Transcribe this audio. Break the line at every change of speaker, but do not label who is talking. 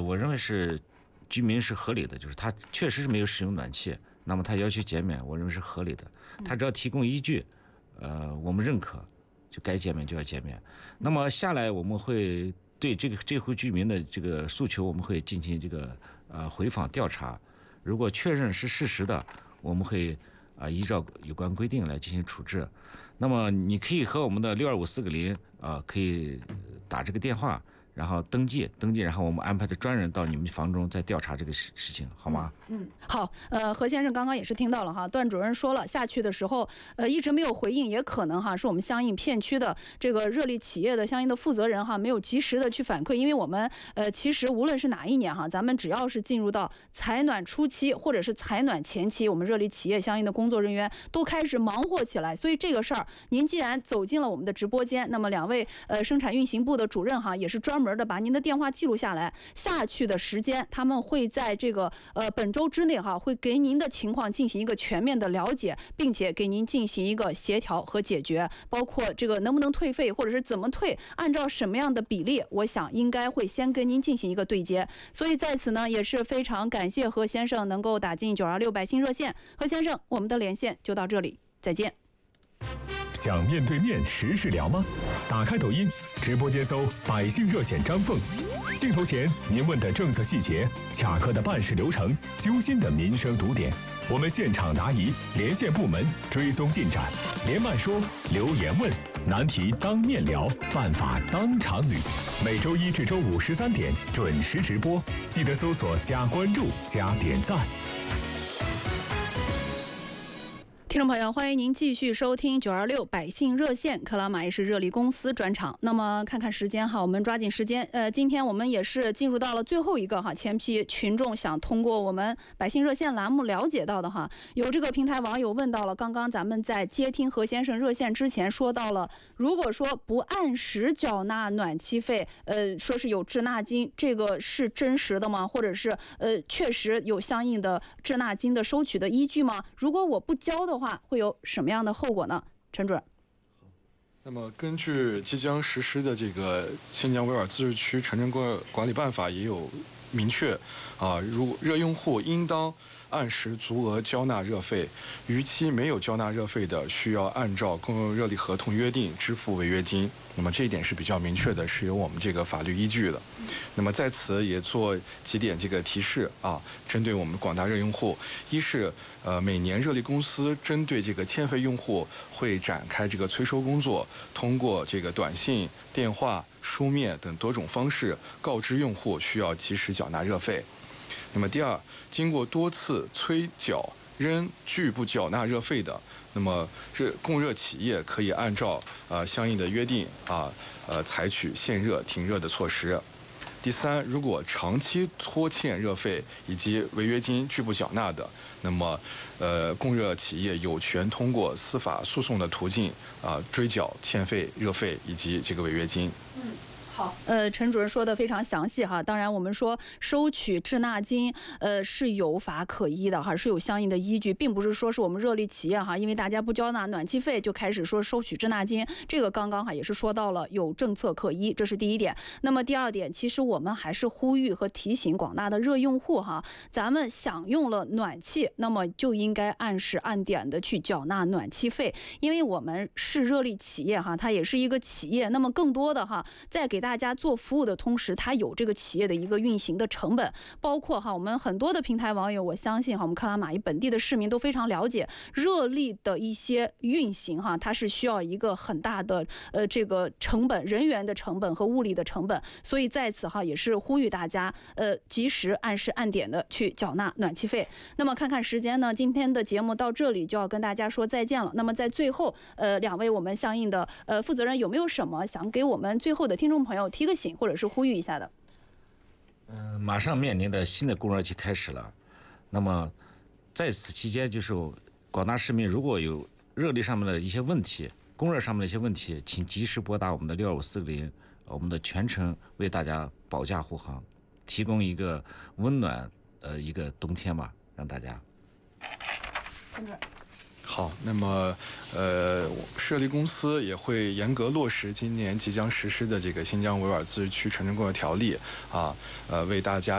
我认为是居民是合理的，就是他确实是没有使用暖气，那么他要求减免，我认为是合理的。他只要提供依据，我们认可，就该减免就要减免。那么下来我们会对这户居民的这个诉求，我们会进行这个回访调查，如果确认是事实的，我们会依照有关规定来进行处置。那么你可以和我们的625-4个0可以打这个电话，然后登记，然后我们安排的专人到你们房中再调查这个事情，好吗？
好。何先生刚刚也是听到了哈，段主任说了，下去的时候一直没有回应，也可能哈是我们相应片区的这个热力企业的相应的负责人哈没有及时的去反馈，因为我们其实无论是哪一年哈，咱们只要是进入到采暖初期或者是采暖前期，我们热力企业相应的工作人员都开始忙活起来。所以这个事儿，您既然走进了我们的直播间，那么2位生产运行部的主任哈也是专门的把您的电话记录下来，下去的时间他们会在这个本周之内哈，会给您的情况进行一个全面的了解，并且给您进行一个协调和解决，包括这个能不能退费或者是怎么退，按照什么样的比例，我想应该会先跟您进行一个对接。所以在此呢，也是非常感谢何先生能够打进926百姓热线。何先生，我们的连线就到这里，再见。
想面对面实时聊吗？打开抖音直播间搜百姓热线张凤，镜头前您问的政策细节，卡壳的办事流程，揪心的民生堵点，我们现场答疑，连线部门追踪进展，连麦说，留言问，难题当面聊，办法当场捋。每周1至周5 13点准时直播，记得搜索加关注加点赞。
听众朋友，欢迎您继续收听926百姓热线，克拉玛依是热力公司专场。那么看看时间哈，我们抓紧时间。今天我们也是进入到了最后一个哈，前批群众想通过我们百姓热线栏目了解到的哈，有这个平台网友问到了，刚刚咱们在接听何先生热线之前说到了，如果说不按时缴纳暖气费，说是有滞纳金，这个是真实的吗？或者是确实有相应的滞纳金的收取的依据吗？如果我不交的话，会有什么样的后果呢？陈主任。
那么根据即将实施的这个新疆维吾尔自治区城镇管理办法也有明确如热用户应当按时足额交纳热费，逾期没有交纳热费的，需要按照公用热力合同约定支付违约金。那么这一点是比较明确的，是有我们这个法律依据的。那么在此也做几点这个提示针对我们广大热用户，一是每年热力公司针对这个欠费用户会展开这个催收工作，通过这个短信、电话、书面等多种方式告知用户需要及时缴纳热费。那么第二，经过多次催缴仍拒不缴纳热费的，那么供热企业可以按照相应的约定采取限热停热的措施。第三，如果长期拖欠热费以及违约金拒不缴纳的，那么供热企业有权通过司法诉讼的途径追缴欠费热费以及这个违约金。
好，陈主任说的非常详细哈。当然，我们说收取滞纳金，是有法可依的哈，是有相应的依据，并不是说是我们热力企业哈，因为大家不交纳暖气费就开始说收取滞纳金。这个刚刚哈也是说到了有政策可依，这是第一点。那么第二点，其实我们还是呼吁和提醒广大的热用户哈，咱们享用了暖气，那么就应该按时按点的去缴纳暖气费，因为我们是热力企业哈，它也是一个企业，那么更多的哈，在给大家做服务的同时，它有这个企业的一个运行的成本，包括哈我们很多的平台网友，我相信哈我们克拉玛依本地的市民都非常了解热力的一些运行哈，它是需要一个很大的这个成本，人员的成本和物力的成本，所以在此哈也是呼吁大家及时按时按点的去缴纳暖气费。那么看看时间呢，今天的节目到这里就要跟大家说再见了。那么在最后两位我们相应的负责人有没有什么想给我们最后的听众朋友提个醒或者是呼吁一下的？
马上面临的新的供热期开始了，那么在此期间，就是广大市民如果有热力上面的一些问题、供热上面的一些问题，请及时拨打我们的625-4个0，我们的全程为大家保驾护航，提供一个温暖一个冬天吧，让大家。
好，那么热力公司也会严格落实今年即将实施的这个新疆维吾尔自治区城镇供热条例为大家